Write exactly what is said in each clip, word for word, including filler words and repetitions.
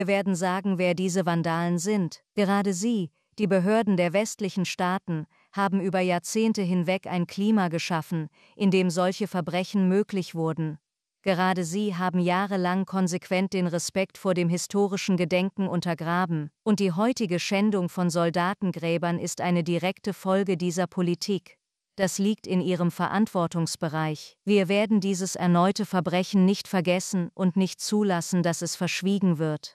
Wir werden sagen, wer diese Vandalen sind. Gerade sie, die Behörden der westlichen Staaten, haben über Jahrzehnte hinweg ein Klima geschaffen, in dem solche Verbrechen möglich wurden. Gerade sie haben jahrelang konsequent den Respekt vor dem historischen Gedenken untergraben, und die heutige Schändung von Soldatengräbern ist eine direkte Folge dieser Politik. Das liegt in ihrem Verantwortungsbereich. Wir werden dieses erneute Verbrechen nicht vergessen und nicht zulassen, dass es verschwiegen wird.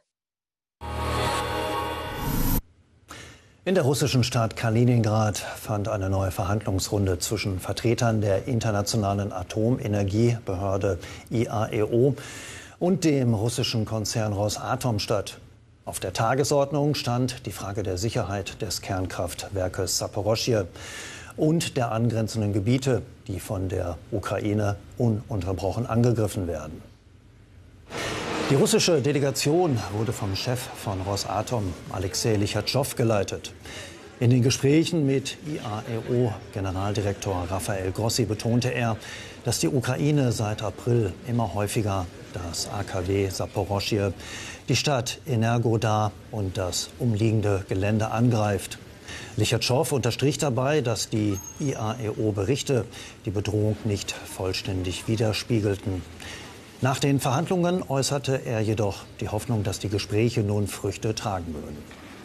In der russischen Stadt Kaliningrad fand eine neue Verhandlungsrunde zwischen Vertretern der Internationalen Atomenergiebehörde I A E O und dem russischen Konzern Rosatom statt. Auf der Tagesordnung stand die Frage der Sicherheit des Kernkraftwerkes Saporoschje und der angrenzenden Gebiete, die von der Ukraine ununterbrochen angegriffen werden. Die russische Delegation wurde vom Chef von Rosatom, Alexei Lichatschov, geleitet. In den Gesprächen mit I A E O-Generaldirektor Rafael Grossi betonte er, dass die Ukraine seit April immer häufiger das A K W Saporoschje, die Stadt Energodar und das umliegende Gelände angreift. Lichatschov unterstrich dabei, dass die I A E O-Berichte die Bedrohung nicht vollständig widerspiegelten. Nach den Verhandlungen äußerte er jedoch die Hoffnung, dass die Gespräche nun Früchte tragen würden.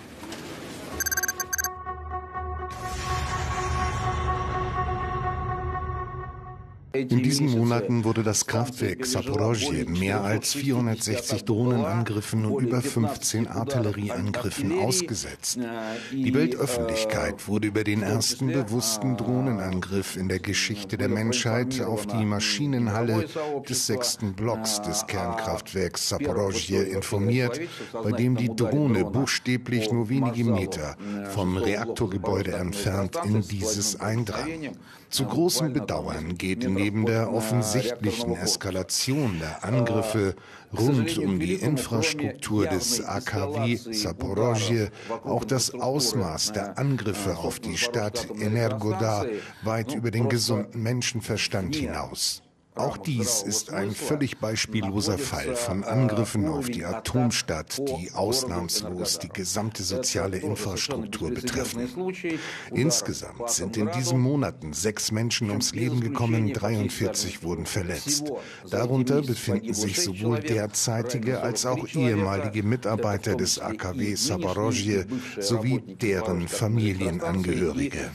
In diesen Monaten wurde das Kraftwerk Saporoschje mehr als vierhundertsechzig Drohnenangriffen und über fünfzehn Artillerieangriffen ausgesetzt. Die Weltöffentlichkeit wurde über den ersten bewussten Drohnenangriff in der Geschichte der Menschheit auf die Maschinenhalle des sechsten Blocks des Kernkraftwerks Saporoschje informiert, bei dem die Drohne buchstäblich nur wenige Meter vom Reaktorgebäude entfernt in dieses eindrang. Zu großem Bedauern geht neben der offensichtlichen Eskalation der Angriffe rund um die Infrastruktur des A K W Saporoschje auch das Ausmaß der Angriffe auf die Stadt Energodar weit über den gesunden Menschenverstand hinaus. Auch dies ist ein völlig beispielloser Fall von Angriffen auf die Atomstadt, die ausnahmslos die gesamte soziale Infrastruktur betreffen. Insgesamt sind in diesen Monaten sechs Menschen ums Leben gekommen, dreiundvierzig wurden verletzt. Darunter befinden sich sowohl derzeitige als auch ehemalige Mitarbeiter des A K W Saporoschje sowie deren Familienangehörige.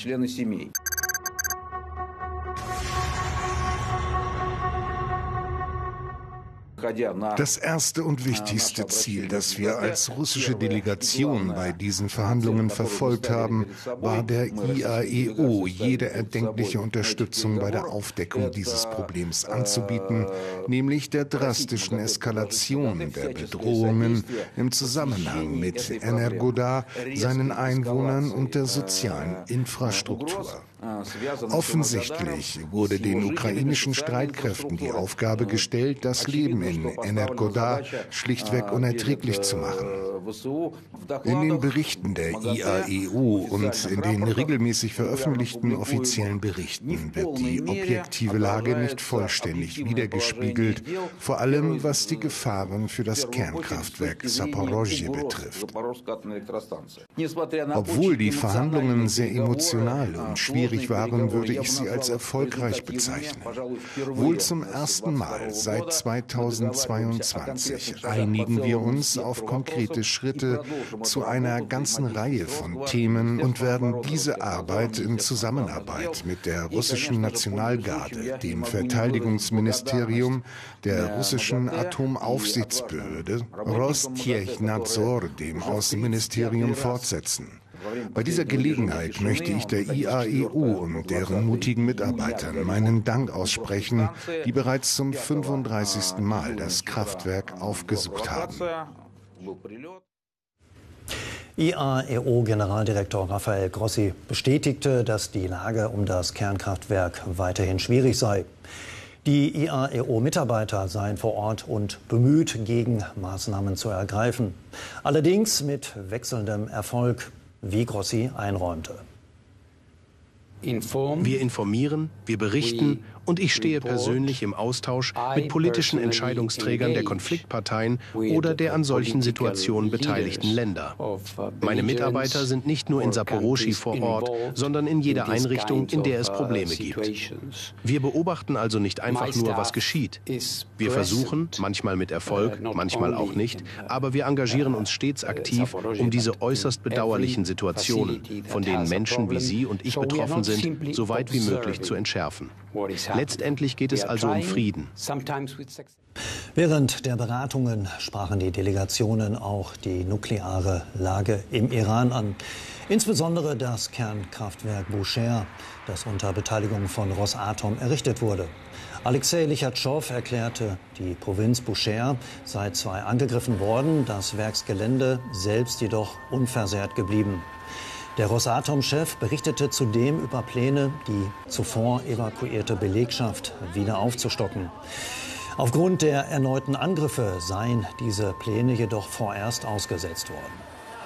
Das erste und wichtigste Ziel, das wir als russische Delegation bei diesen Verhandlungen verfolgt haben, war der I A E O, jede erdenkliche Unterstützung bei der Aufdeckung dieses Problems anzubieten, nämlich der drastischen Eskalation der Bedrohungen im Zusammenhang mit Energodar, seinen Einwohnern und der sozialen Infrastruktur. Offensichtlich wurde den ukrainischen Streitkräften die Aufgabe gestellt, das Leben in Energodar schlichtweg unerträglich zu machen. In den Berichten der I A E O und in den regelmäßig veröffentlichten offiziellen Berichten wird die objektive Lage nicht vollständig wiedergespiegelt, vor allem was die Gefahren für das Kernkraftwerk Saporoschje betrifft. Obwohl die Verhandlungen sehr emotional und schwierig waren, würde ich sie als erfolgreich bezeichnen. Wohl zum ersten Mal seit zweitausendzweiundzwanzig einigen wir uns auf konkrete Schritte zu einer ganzen Reihe von Themen und werden diese Arbeit in Zusammenarbeit mit der russischen Nationalgarde, dem Verteidigungsministerium, der russischen Atomaufsichtsbehörde, Rostechnadzor, dem Außenministerium, fortsetzen. Bei dieser Gelegenheit möchte ich der I A E O und deren mutigen Mitarbeitern meinen Dank aussprechen, die bereits zum fünfunddreißigsten Mal das Kraftwerk aufgesucht haben. I A E O-Generaldirektor Rafael Grossi bestätigte, dass die Lage um das Kernkraftwerk weiterhin schwierig sei. Die I A E O-Mitarbeiter seien vor Ort und bemüht, Gegenmaßnahmen zu ergreifen. Allerdings mit wechselndem Erfolg, wie Grossi einräumte. Wir informieren, wir berichten Und ich stehe persönlich im Austausch mit politischen Entscheidungsträgern der Konfliktparteien oder der an solchen Situationen beteiligten Länder. Meine Mitarbeiter sind nicht nur in Saporoschi vor Ort, sondern in jeder Einrichtung, in der es Probleme gibt. Wir beobachten also nicht einfach nur, was geschieht. Wir versuchen, manchmal mit Erfolg, manchmal auch nicht, aber wir engagieren uns stets aktiv, um diese äußerst bedauerlichen Situationen, von denen Menschen wie Sie und ich betroffen sind, so weit wie möglich zu entschärfen. Letztendlich geht es also um Frieden. Während der Beratungen sprachen die Delegationen auch die nukleare Lage im Iran an. Insbesondere das Kernkraftwerk Bushehr, das unter Beteiligung von Rosatom errichtet wurde. Alexei Lichatschow erklärte, die Provinz Bushehr sei zwar angegriffen worden, das Werksgelände selbst jedoch unversehrt geblieben. Der Rosatom-Chef berichtete zudem über Pläne, die zuvor evakuierte Belegschaft wieder aufzustocken. Aufgrund der erneuten Angriffe seien diese Pläne jedoch vorerst ausgesetzt worden.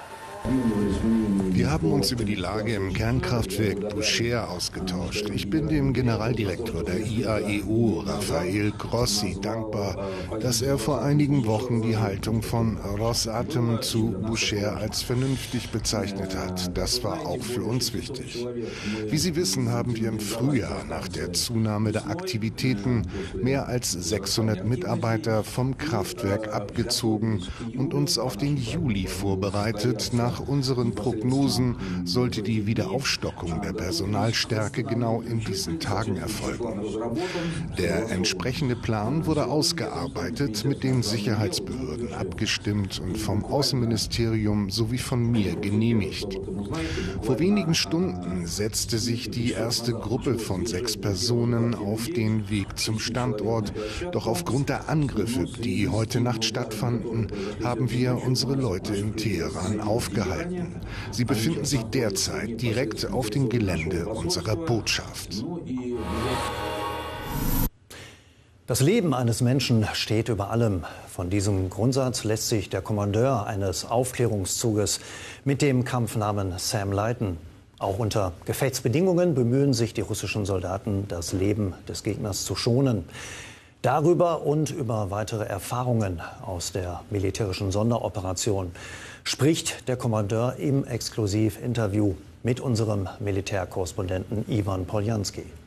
Wir haben uns über die Lage im Kernkraftwerk Bushehr ausgetauscht. Ich bin dem Generaldirektor der I A E U, Rafael Grossi, dankbar, dass er vor einigen Wochen die Haltung von Rosatom zu Bushehr als vernünftig bezeichnet hat. Das war auch für uns wichtig. Wie Sie wissen, haben wir im Frühjahr nach der Zunahme der Aktivitäten mehr als sechshundert Mitarbeiter vom Kraftwerk abgezogen und uns auf den Juli vorbereitet. Nach Nach unseren Prognosen sollte die Wiederaufstockung der Personalstärke genau in diesen Tagen erfolgen. Der entsprechende Plan wurde ausgearbeitet, mit den Sicherheitsbehörden abgestimmt und vom Außenministerium sowie von mir genehmigt. Vor wenigen Stunden setzte sich die erste Gruppe von sechs Personen auf den Weg zum Standort. Doch aufgrund der Angriffe, die heute Nacht stattfanden, haben wir unsere Leute in Teheran aufgehalten. Sie befinden sich derzeit direkt auf dem Gelände unserer Botschaft. Das Leben eines Menschen steht über allem. Von diesem Grundsatz lässt sich der Kommandeur eines Aufklärungszuges mit dem Kampfnamen Sam leiten. Auch unter Gefechtsbedingungen bemühen sich die russischen Soldaten, das Leben des Gegners zu schonen. Darüber und über weitere Erfahrungen aus der militärischen Sonderoperation spricht der Kommandeur im Exklusivinterview mit unserem Militärkorrespondenten Ivan Poljanski.